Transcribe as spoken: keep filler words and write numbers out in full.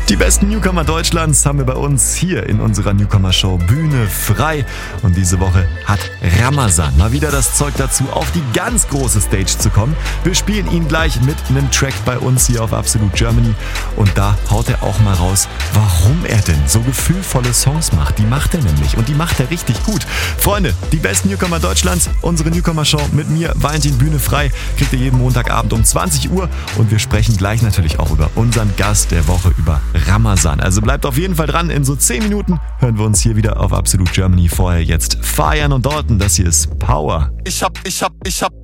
Die besten Newcomer Deutschlands haben wir bei uns hier in unserer Newcomer-Show Bühne frei. Und diese Woche hat Ramazan mal wieder das Zeug dazu, auf die ganz große Stage zu kommen. Wir spielen ihn gleich mit einem Track bei uns hier auf Absolute Germany. Und da haut er auch mal raus, warum er denn so gefühlvolle Songs macht. Die macht er nämlich und die macht er richtig gut. Freunde, die besten Newcomer Deutschlands, unsere Newcomer-Show mit mir, Valentin Bühne frei, kriegt ihr jeden Montagabend um zwanzig Uhr. Und wir sprechen gleich natürlich auch über unseren Gast der Woche, über Ramazan. Also bleibt auf jeden Fall dran. In so zehn Minuten hören wir uns hier wieder auf Absolute Germany. Vorher jetzt Feiern und Dalton. Das hier ist Power. Ich hab, ich hab, ich hab